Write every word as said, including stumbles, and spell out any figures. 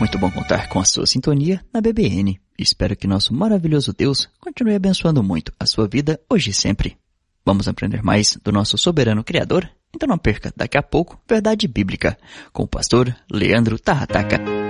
Muito bom contar com a sua sintonia na B B N. Espero que nosso maravilhoso Deus continue abençoando muito a sua vida hoje e sempre. Vamos aprender mais do nosso soberano Criador? Então não perca daqui a pouco Verdade Bíblica com o pastor Leandro Tarrataca.